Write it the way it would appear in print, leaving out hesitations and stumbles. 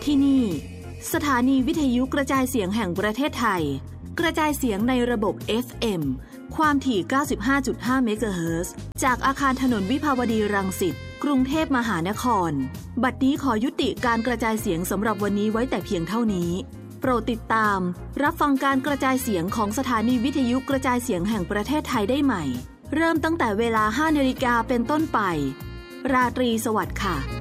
ที่นี่สถานีวิทยุกระจายเสียงแห่งประเทศไทยกระจายเสียงในระบบ FM ความถี่ 95.5 เมกะเฮิรตซ์จากอาคารถนนวิภาวดีรังสิตกรุงเทพมหานครบัดนี้ขอยุติการกระจายเสียงสำหรับวันนี้ไว้แต่เพียงเท่านี้โปรดติดตามรับฟังการกระจายเสียงของสถานีวิทยุกระจายเสียงแห่งประเทศไทยได้ใหม่เริ่มตั้งแต่เวลา 5 นาฬิกาเป็นต้นไปราตรีสวัสดิ์ค่ะ